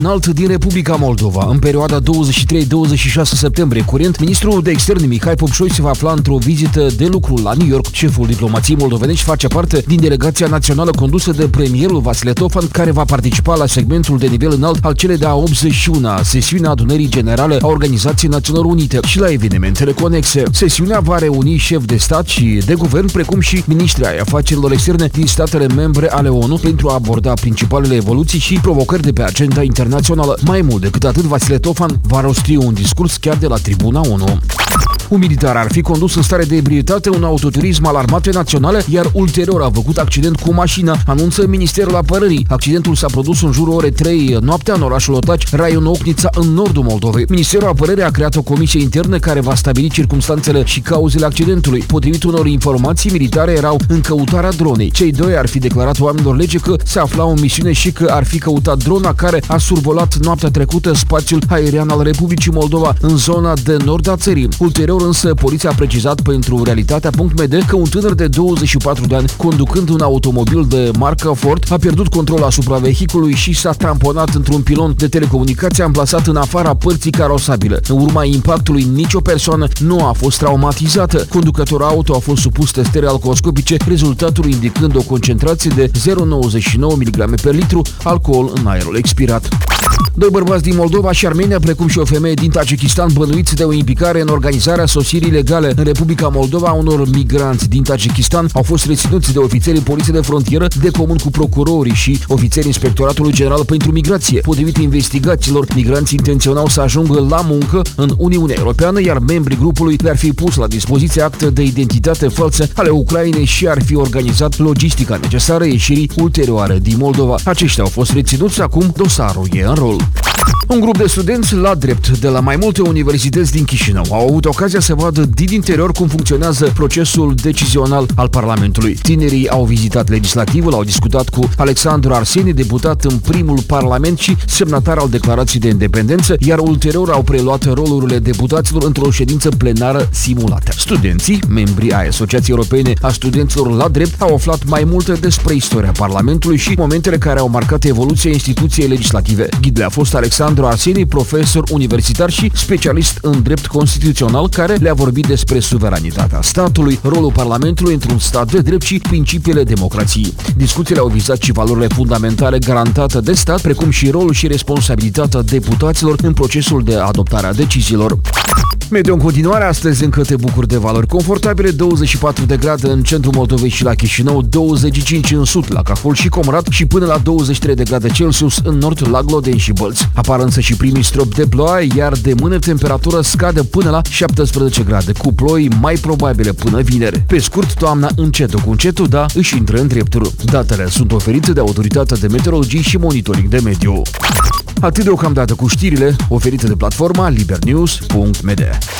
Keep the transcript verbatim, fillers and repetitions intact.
Înalt din Republica Moldova. În perioada douăzeci și trei douăzeci și șase septembrie curent, ministrul de externe Mihai Popșoi se va afla într-o vizită de lucru la New York. Șeful diplomației moldovenești face parte din delegația națională condusă de premierul Vasile Tofan, care va participa la segmentul de nivel înalt al celei de-a optzeci și una sesiuni a adunării generale a Organizației Națiunilor Unite și la evenimentele conexe. Sesiunea va reuni șefi de stat și de guvern, precum și miniștri ai afacerilor externe din statele membre ale ONU, pentru a aborda principalele evoluții și provocări de pe agenda internațională. Mai mult decât atât, Vasile Tofan va rosti un discurs chiar de la tribuna ONU. Un militar ar fi condus în stare de ebrietate un autoturism al Armatei Naționale, iar ulterior a făcut accident cu mașina, anunță Ministerul Apărării. Accidentul s-a produs în jurul orei trei noaptea în orașul Otaci, raionul Ochnița, în nordul Moldovei. Ministerul Apărării a creat o comisie internă care va stabili circumstanțele și cauzele accidentului. Potrivit unor informații, militare erau în căutarea dronei. Cei doi ar fi declarat oamenilor lege că se aflau în misiune și că ar fi căutat drona care a survolat noaptea trecută spațiul aerian al Republicii Moldova în zona de nord a țării. Ulterior însă, poliția a precizat pentru realitatea punct m d că un tânăr de douăzeci și patru de ani, conducând un automobil de marcă Ford, a pierdut controlul asupra vehiculului și s-a tamponat într-un pilon de telecomunicație amplasat în afara părții carosabile. În urma impactului, nicio persoană nu a fost traumatizată. Conducătorul auto a fost supus testării alcooscopice, rezultatul indicând o concentrație de zero virgulă nouăzeci și nouă miligrame per litru alcool în aerul expirat. Doi bărbați din Moldova și Armenia, precum și o femeie din Tajikistan, bănuiți de o implicare în organizarea sosirii ilegale în Republica Moldova a unor migranți din Tajikistan, au fost reținuți de ofițerii Poliției de Frontieră, de comun cu procurorii și ofițerii Inspectoratului General pentru Migrație. Potrivit investigațiilor, migranții intenționau să ajungă la muncă în Uniunea Europeană, iar membrii grupului le-ar fi pus la dispoziție acte de identitate false ale Ucrainei și ar fi organizat logistica necesară ieșirii ulterioare din Moldova. Aceștia au fost reținuți, acum dosarul e în rol. Un grup de studenți la drept de la mai multe universități din Chișinău au avut ocazia să vadă din interior cum funcționează procesul decizional al Parlamentului. Tinerii au vizitat legislativul, au discutat cu Alexandru Arseni, deputat în primul Parlament și semnatar al Declarației de Independență, iar ulterior au preluat rolurile deputaților într-o ședință plenară simulată. Studenții, membri ai Asociației Europene a Studenților la Drept, au aflat mai multe despre istoria Parlamentului și momentele care au marcat evoluția instituției legislative. Ghidele a fost Alexandru Arseni, profesor universitar și specialist în drept constituțional, care le-a vorbit despre suveranitatea statului, rolul Parlamentului într-un stat de drept și principiile democrației. Discuțiile au vizat și valorile fundamentale garantate de stat, precum și rolul și responsabilitatea deputaților în procesul de adoptare a deciziilor. Meteo în continuare, astăzi încă te bucuri de valori confortabile, douăzeci și patru de grade în centrul Moldovei și la Chișinău, douăzeci și cinci în sud, la Cahul și Comrat și până la douăzeci și trei de grade Celsius în nord, la Glodeni și Bălți. Apar însă și primii stropi de ploaie, iar de mâine temperatura scade până la șaptesprezece grade, cu ploi mai probabile până vineri. Pe scurt, toamna încetul cu încetul, da, își intră în drepturi. Datele sunt oferite de Autoritatea de Meteorologie și Monitoring de Mediu. Atât deocamdată cu știrile oferite de platforma libernews punct m d.